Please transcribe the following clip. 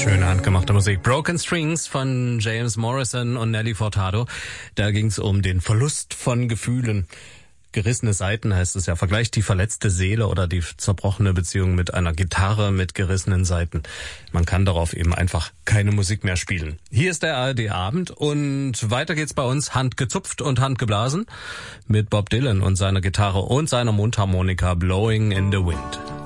Schöne handgemachte Musik. Broken Strings von James Morrison und Nelly Furtado. Da ging es um den Verlust von Gefühlen. Gerissene Saiten heißt es ja. Vergleicht die verletzte Seele oder die zerbrochene Beziehung mit einer Gitarre mit gerissenen Saiten. Man kann darauf eben einfach keine Musik mehr spielen. Hier ist der ARD-Abend und weiter geht's bei uns handgezupft und handgeblasen mit Bob Dylan und seiner Gitarre und seiner Mundharmonika Blowing in the Wind.